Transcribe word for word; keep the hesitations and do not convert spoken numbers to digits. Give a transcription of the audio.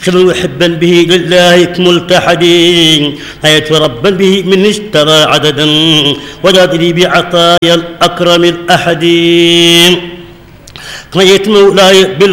خذ محبا به لله ملتحدين آية ربا به من اشترى عددا وجادلي بعطايا الأكرم الأحدين قضيت مولاي بالغ